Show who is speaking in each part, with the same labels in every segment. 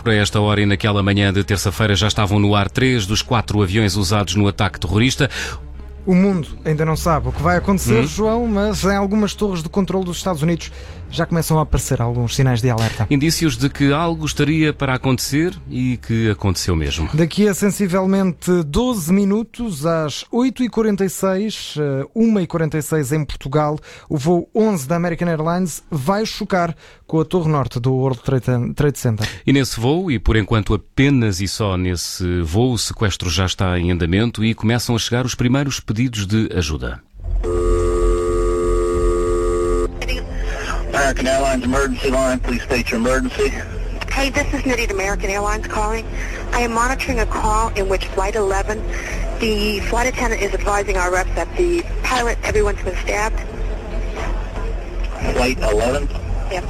Speaker 1: Francisco, a esta hora e naquela manhã de terça-feira já estavam no ar 3 dos 4 aviões usados no ataque terrorista.
Speaker 2: O mundo ainda não sabe o que vai acontecer, João, mas em algumas torres de controle dos Estados Unidos já começam a aparecer alguns sinais de alerta.
Speaker 1: Indícios de que algo estaria para acontecer e que aconteceu mesmo.
Speaker 2: Daqui a sensivelmente 12 minutos, às 8h46, 1h46 em Portugal, o voo 11 da American Airlines vai chocar com a Torre Norte do World Trade Center.
Speaker 1: E nesse voo, e por enquanto apenas e só nesse voo, o sequestro já está em andamento e começam a chegar os primeiros pedidos de ajuda.
Speaker 3: American Airlines emergency line, please state your emergency.
Speaker 4: Hey, this is Narita American Airlines calling. I am monitoring a call in which Flight 11, the flight attendant is advising our reps that the pilot, everyone's been stabbed.
Speaker 3: Flight 11?
Speaker 4: Yep.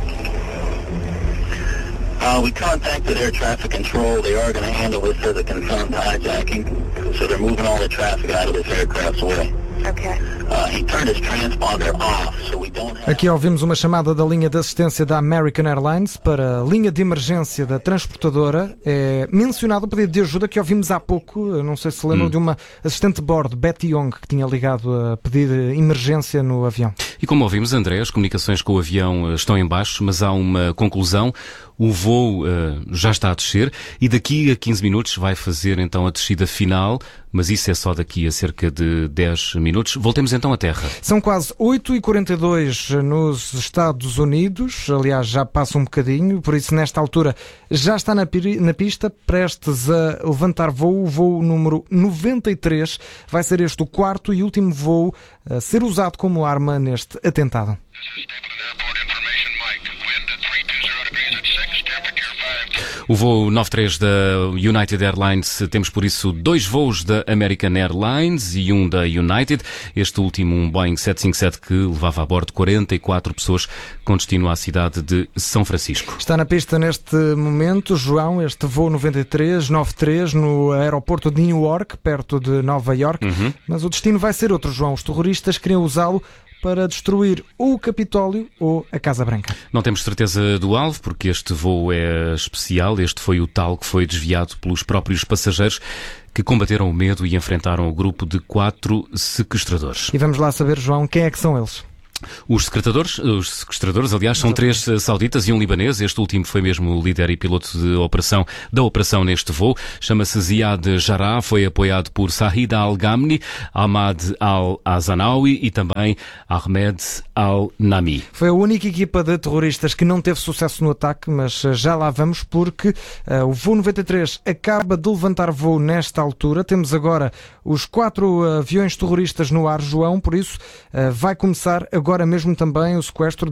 Speaker 3: We contacted air traffic control. They are going to handle this as a confirmed hijacking. So they're moving all the traffic out of this aircraft's way.
Speaker 4: Okay.
Speaker 3: He turned his transponder off, so we don't have...
Speaker 2: Aqui ouvimos uma chamada da linha de assistência da American Airlines para a linha de emergência da transportadora. É mencionado o pedido de ajuda que ouvimos há pouco, não sei se lembram, de uma assistente de bordo, Betty Young, que tinha ligado a pedir emergência no avião.
Speaker 1: E como ouvimos, André, as comunicações com o avião estão em baixo, mas há uma conclusão. O voo já está a descer e daqui a 15 minutos vai fazer então a descida final, mas isso é só daqui a cerca de 10 minutos. Voltemos então à Terra.
Speaker 2: São quase 8h42 nos Estados Unidos, aliás já passa um bocadinho, por isso nesta altura já está na pista, prestes a levantar voo, o voo número 93, vai ser este o quarto e último voo a ser usado como arma neste atentado.
Speaker 1: O voo 93 da United Airlines, temos por isso 2 voos da American Airlines e um da United. Este último, um Boeing 757 que levava a bordo 44 pessoas com destino à cidade de São Francisco.
Speaker 2: Está na pista neste momento, João, este voo 93 no aeroporto de Newark, perto de Nova York. Mas o destino vai ser outro, João. Os terroristas queriam usá-lo para destruir ou o Capitólio ou a Casa Branca.
Speaker 1: Não temos certeza do alvo, porque este voo é especial. Este foi o tal que foi desviado pelos próprios passageiros que combateram o medo e enfrentaram o grupo de 4 sequestradores.
Speaker 2: E vamos lá saber, João, quem é que são eles?
Speaker 1: Os sequestradores, aliás, são 3 sauditas e um libanês. Este último foi mesmo o líder e piloto da operação neste voo. Chama-se Ziad Jarrah, foi apoiado por Sahid Al-Ghamdi, Ahmad Al-Azanawi e também Ahmed Al-Nami.
Speaker 2: Foi a única equipa de terroristas que não teve sucesso no ataque, mas já lá vamos, porque o voo 93 acaba de levantar voo nesta altura. Temos agora os 4 aviões terroristas no ar, João, por isso vai começar agora mesmo também o sequestro